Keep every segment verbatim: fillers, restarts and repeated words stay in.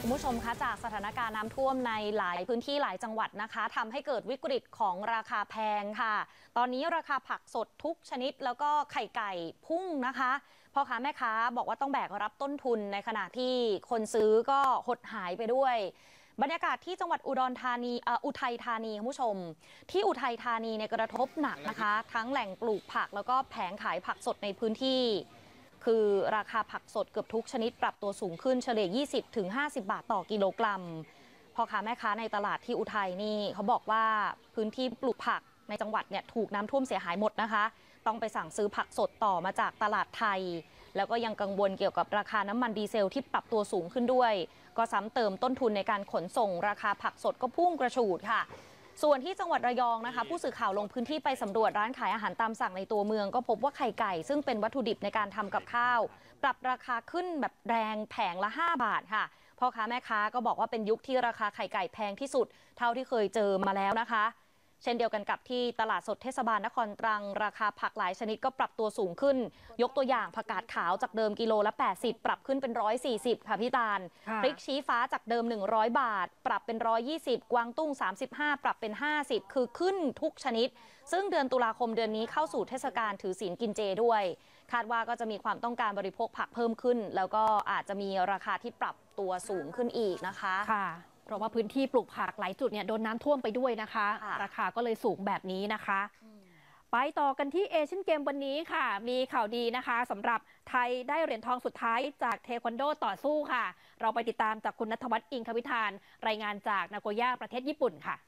คุณผู้ชมคะจากสถานการณ์น้ำท่วมในหลายพื้นที่หลายจังหวัดนะคะทำให้เกิดวิกฤตของราคาแพงค่ะตอนนี้ราคาผักสดทุกชนิดแล้วก็ไข่ไก่พุ่งนะคะพ่อค้าแม่ค้าบอกว่าต้องแบกรับต้นทุนในขณะที่คนซื้อก็หดหายไปด้วยบรรยากาศที่จังหวัดอุดรธานีอุทัยธานีคุณผู้ชมที่อุทัยธานีในกระทบหนักนะคะทั้งแหล่งปลูกผักแล้วก็แผงขายผักสดในพื้นที่คือราคาผักสดเกือบทุกชนิดปรับตัวสูงขึ้นเฉลี่ย ยี่สิบถึงห้าสิบ บาทต่อกิโลกรัมพ่อค้าแม่ค้าในตลาดที่อุทัยนี่เขาบอกว่าพื้นที่ปลูกผักในจังหวัดเนี่ยถูกน้ำท่วมเสียหายหมดนะคะต้องไปสั่งซื้อผักสดต่อมาจากตลาดไทยแล้วก็ยังกังวลเกี่ยวกับราคาน้ำมันดีเซลที่ปรับตัวสูงขึ้นด้วยก็ซ้ำเติมต้นทุนในการขนส่งราคาผักสดก็พุ่งกระฉูดค่ะส่วนที่จังหวัดระยองนะคะผู้สื่อข่าวลงพื้นที่ไปสำรวจร้านขายอาหารตามสั่งในตัวเมืองก็พบว่าไข่ไก่ซึ่งเป็นวัตถุดิบในการทำกับข้าวปรับราคาขึ้นแบบแรงแผงละห้าบาทค่ะพ่อค้าแม่ค้าก็บอกว่าเป็นยุคที่ราคาไข่ไก่แพงที่สุดเท่าที่เคยเจอมาแล้วนะคะเช่นเดียวกันกับที่ตลาดสดเทศบาลนครตรังราคาผักหลายชนิดก็ปรับตัวสูงขึ้นยกตัวอย่างผักกาดขาวจากเดิมกิโลละแปดสิบปรับขึ้นเป็นหนึ่งร้อยสี่สิบค่ะพี่ตาลพริกชี้ฟ้าจากเดิมหนึ่งร้อยบาทปรับเป็นหนึ่งร้อยยี่สิบกวางตุ้งสามสิบห้าปรับเป็นห้าสิบคือขึ้นทุกชนิดซึ่งเดือนตุลาคมเดือนนี้เข้าสู่เทศกาลถือศีลกินเจด้วยคาดว่าก็จะมีความต้องการบริโภคผักเพิ่มขึ้นแล้วก็อาจจะมีราคาที่ปรับตัวสูงขึ้นอีกนะคะค่ะเพราะว่าพื้นที่ปลูกผักหลายจุดเนี่ยโดนน้ำท่วมไปด้วยนะคะราคาก็เลยสูงแบบนี้นะคะไปต่อกันที่เอเชียนเกมวันนี้ค่ะมีข่าวดีนะคะสำหรับไทยได้เหรียญทองสุดท้ายจากเทควันโดต่อสู้ค่ะเราไปติดตามจากคุณณัฐวัฒน์อิงควิธานรายงานจากนาโกย่าประเทศญี่ปุ่นค่ะ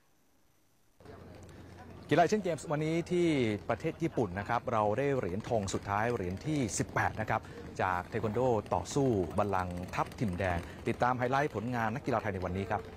กีฬาเอเชียนเกมส์วันนี้ที่ประเทศญี่ปุ่นนะครับเราได้เหรียญทองสุดท้ายเหรียญที่สิบแปดนะครับจากเทควันโดต่อสู้บัลลังก์ทัพทิมแดงติดตามไฮไลท์ผลงานนักกีฬาไทยในวันนี้ครับ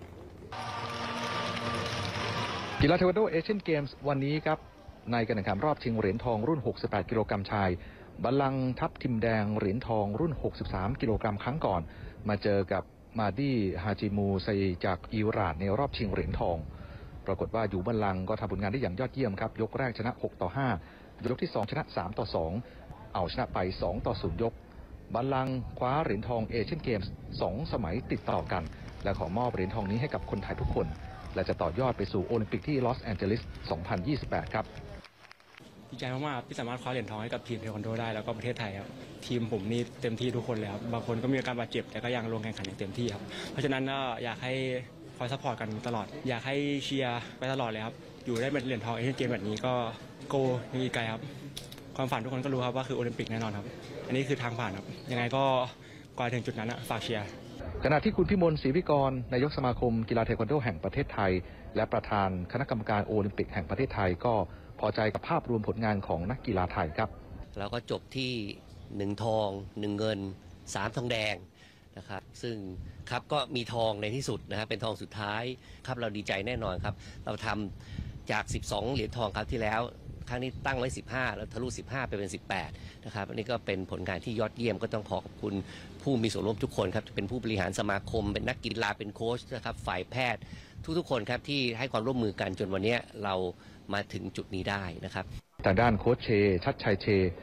กีฬาเทควันโดเอเชียนเกมส์วันนี้ครับในการแข่งขันรอบชิงเหรียญทองรุ่นหกสิบแปดกิโลกรัมชายบัลลังก์ทัพทิมแดงเหรียญทองรุ่นหกสิบสามกิโลกรัมครั้งก่อนมาเจอกับมาดีฮาจิมูไซจากอิหร่านในรอบชิงเหรียญทองปรากฏว่าอยู่บัลลังก์ก็ทำผลงานได้อย่างยอดเยี่ยมครับยกแรกชนะหกต่อห้ายกที่สองชนะสามต่อสองเอาชนะไปสองต่อศูนย์ยกบัลลังก์คว้าเหรียญทองเอเชียนเกมส์สองสมัยติดต่อกันและขอมอบเหรียญทองนี้ให้กับคนไทยทุกคนและจะต่อยอดไปสู่โอลิมปิกที่ลอสแอนเจลิสสองพันยี่สิบแปดครับดีใจมากๆที่สามารถคว้าเหรียญทองให้กับทีมเทควันโดได้แล้วก็ประเทศไทยครับทีมผมนี่เต็มที่ทุกคนเลยครับบางคนก็มีอาการบาดเจ็บแต่ก็ยังลงแข่งขันอย่างเต็มที่ครับเพราะฉะนั้นก็อยากให้คอยซัพพอร์ตกันตลอดอยากให้เชียร์ไปตลอดเลยครับอยู่ได้เป็นเหรียญทองเอเชียนเกมแบบนี้ก็โกยังอีกไกลครับความฝันทุกคนก็รู้ครับว่าคือโอลิมปิกแน่นอนครับอันนี้คือทางผ่านครับยังไงก็ก่อนถึงจุดนั้นฝากเชียร์ขณะที่คุณพิมลศรีวิกรนายกสมาคมกีฬาเทควันโดแห่งประเทศไทยและประธานคณะกรรมการโอลิมปิกแห่งประเทศไทยก็พอใจกับภาพรวมผลงานของนักกีฬาไทยครับเราก็จบที่หนึ่งทองหนึ่งเงินสามทองแดงนะครับซึ่งครับก็มีทองในที่สุดนะครับเป็นทองสุดท้ายครับเราดีใจแน่นอนครับเราทำจากสิบสองเหรียญทองครับที่แล้วครั้งนี้ตั้งไว้สิบห้าแล้วทะลุสิบห้าไปเป็นสิบแปดนะครับอันนี้ก็เป็นผลงานที่ยอดเยี่ยมก็ต้องขอขอบคุณผู้มีส่วนร่วมทุกคนครับจะเป็นผู้บริหารสมาคมเป็นนักกีฬาเป็นโค้ชนะครับฝ่ายแพทย์ทุกๆคนครับที่ให้ความร่วมมือกันจนวันนี้เรามาถึงจุดนี้ได้นะครับแต่ด้านโค้ชเชชัดชัยเช